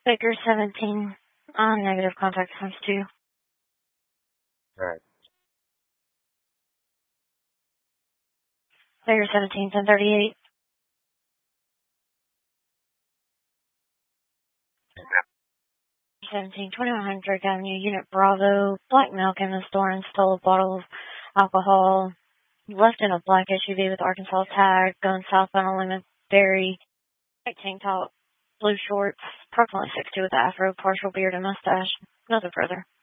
Baker 17, negative contact times 2. Alright. Baker 17, 1038. Okay. 17, 2100 Drake Avenue, Unit Bravo. Black male came to the store and stole a bottle of alcohol. Left in a black SUV with Arkansas tag, going southbound on Lemon Berry. White tank top, blue shorts, approximately 6'2" with afro, partial beard and mustache. Nothing further.